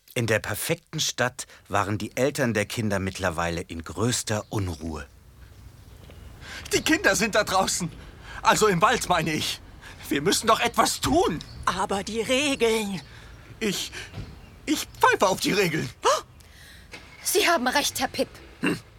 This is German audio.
In der perfekten Stadt waren die Eltern der Kinder mittlerweile in größter Unruhe. Die Kinder sind da draußen. Also im Wald, meine ich. Wir müssen doch etwas tun. Aber die Regeln. Ich pfeife auf die Regeln. Sie haben recht, Herr Pip.